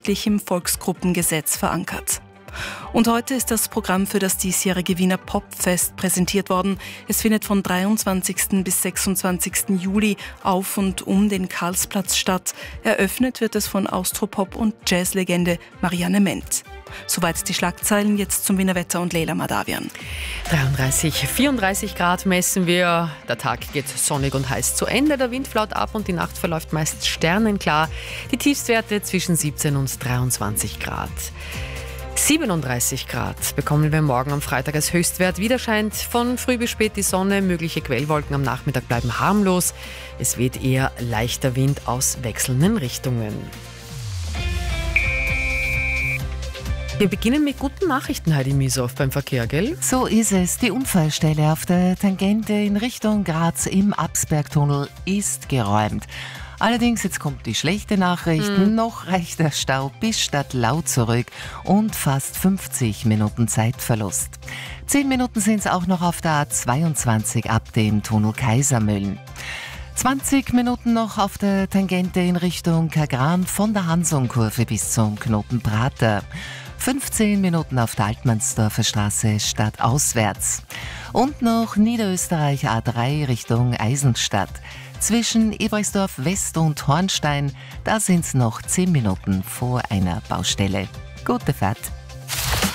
im Volksgruppengesetz verankert. Und heute ist das Programm für das diesjährige Wiener Popfest präsentiert worden. Es findet von 23. bis 26. Juli auf und um den Karlsplatz statt. Eröffnet wird es von Austropop- und Jazzlegende Marianne Ment. Soweit die Schlagzeilen, jetzt zum Wiener Wetter und Leila Madavian. 33, 34 Grad messen wir. Der Tag geht sonnig und heiß zu Ende. Der Wind flaut ab und die Nacht verläuft meist sternenklar. Die Tiefstwerte zwischen 17 und 23 Grad. 37 Grad bekommen wir morgen am Freitag als Höchstwert. Wieder scheint von früh bis spät die Sonne. Mögliche Quellwolken am Nachmittag bleiben harmlos. Es weht eher leichter Wind aus wechselnden Richtungen. Wir beginnen mit guten Nachrichten, Heidi Miesow, beim Verkehr, gell? So ist es. Die Unfallstelle auf der Tangente in Richtung Graz im Absbergtunnel ist geräumt. Allerdings, jetzt kommt die schlechte Nachricht. Noch reicht der Stau bis Stadtlau zurück und fast 50 Minuten Zeitverlust. 10 Minuten sind es auch noch auf der A22 ab dem Tunnel Kaisermühlen. 20 Minuten noch auf der Tangente in Richtung Kagran von der Hansung-Kurve bis zum Knoten Prater. 15 Minuten auf der Altmannsdorfer Straße stadtauswärts. Und noch Niederösterreich A3 Richtung Eisenstadt. Zwischen Ebersdorf West und Hornstein, da sind es noch 10 Minuten vor einer Baustelle. Gute Fahrt!